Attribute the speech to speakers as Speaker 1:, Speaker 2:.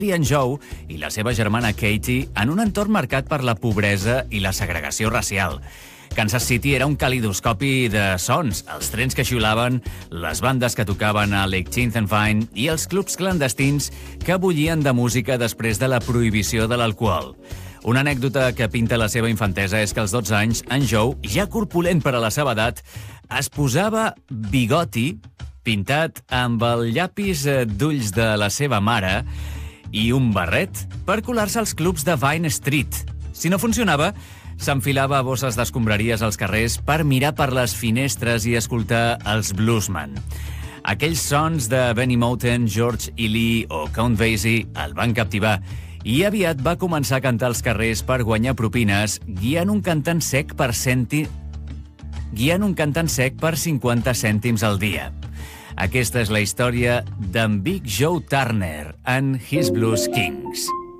Speaker 1: i en Joe i la seva germana Katie en un entorn marcat per la pobresa i la segregació racial. Kansas City era un calidoscopi de sons, els trens que xiulaven, les bandes que tocaven a Lake Vine i els clubs clandestins que bullien de música després de la prohibició de l'alcohol. Una anècdota que pinta la seva infantesa és que als 12 anys, en Joe, ja corpulent per a la seva edat, es posava bigoti pintat amb el llapis d'ulls de la seva mare i un barret per colar-se als clubs de Vine Street. Si no funcionava, s'enfilava a bosses d'escombraries als carrers per mirar per les finestres i escoltar els bluesmen. Aquells sons de Benny Moten, George Ely o Count Basie el van captivar i aviat va començar a cantar als carrers per guanyar propines, guiant un cantant sec per 50 cèntims al dia. Aquesta és la història d'en Big Joe Turner en His Blues Kings.